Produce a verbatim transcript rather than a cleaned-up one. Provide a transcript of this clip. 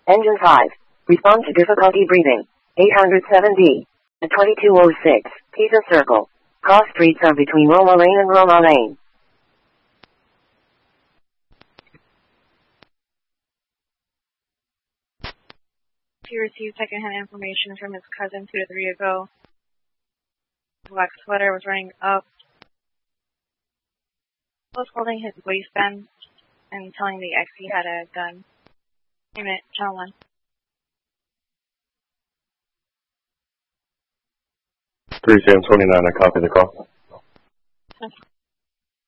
Engine five. Respond to difficulty breathing. eight hundred seven D. At twenty-two oh six, Pisa Circle. Cross streets are between Roma Lane and Roma Lane. He received secondhand information from his cousin two to three ago. His black sweater was running up. He was holding his waistband and telling the ex he had a gun. Wait a minute, channel one. three Sam twenty-nine, I copy the call. Okay.